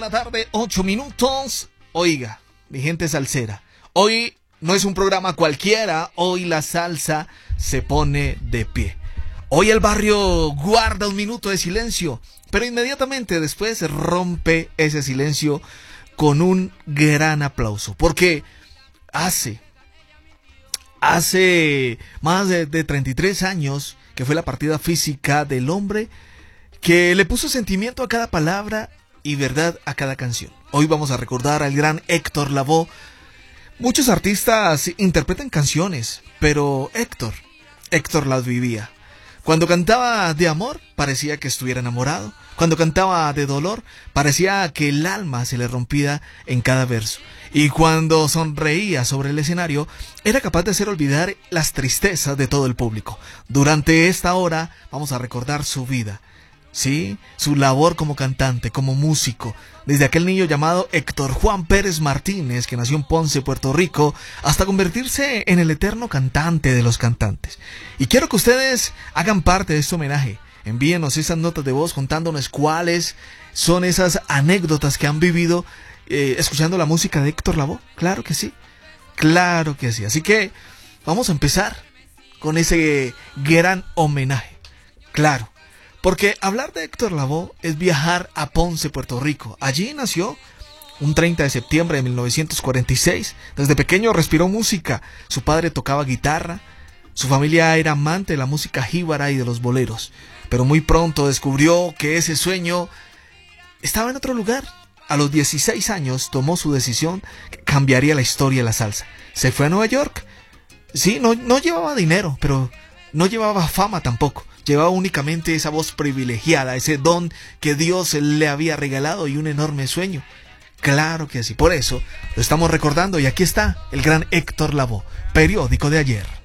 La tarde, 8 minutos. Oiga, mi gente salsera, hoy no es un programa cualquiera, hoy la salsa se pone de pie. Hoy el barrio guarda un minuto de silencio, pero inmediatamente después rompe ese silencio con un gran aplauso, porque hace más de 33 años que fue la partida física del hombre que le puso sentimiento a cada palabra y verdad a cada canción. Hoy vamos a recordar al gran Héctor Lavoe. Muchos artistas interpretan canciones, pero Héctor las vivía. Cuando cantaba de amor, parecía que estuviera enamorado. Cuando cantaba de dolor, parecía que el alma se le rompía en cada verso. Y cuando sonreía sobre el escenario, era capaz de hacer olvidar las tristezas de todo el público. Durante esta hora vamos a recordar su vida. Sí, su labor como cantante, como músico, desde aquel niño llamado Héctor Juan Pérez Martínez, que nació en Ponce, Puerto Rico, hasta convertirse en el eterno cantante de los cantantes. Y quiero que ustedes hagan parte de este homenaje. Envíenos esas notas de voz contándonos cuáles son esas anécdotas que han vivido escuchando la música de Héctor Lavoe. Claro que sí, claro que sí. Así que vamos a empezar con ese gran homenaje. Claro. Porque hablar de Héctor Lavoe es viajar a Ponce, Puerto Rico. Allí nació un 30 de septiembre de 1946. Desde pequeño respiró música. Su padre tocaba guitarra. Su familia era amante de la música jíbara y de los boleros. Pero muy pronto descubrió que ese sueño estaba en otro lugar. A los 16 años tomó su decisión que cambiaría la historia de la salsa. Se fue a Nueva York. Sí, no llevaba dinero, pero no llevaba fama tampoco. Llevaba únicamente esa voz privilegiada, ese don que Dios le había regalado y un enorme sueño. Claro que sí, por eso lo estamos recordando y aquí está el gran Héctor Lavoe, periódico de ayer.